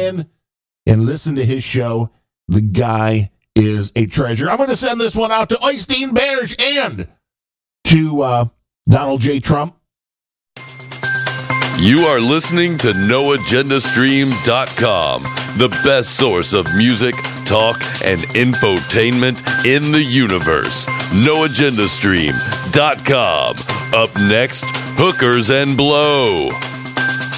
in and listen to his show. The guy is a treasure. I'm going to send this one out to Oystein Berge and to Donald J. Trump. You are listening to NoAgendaStream.com, the best source of music, talk, and infotainment in the universe. NoAgendaStream.com. Up next, Hookers and Blow.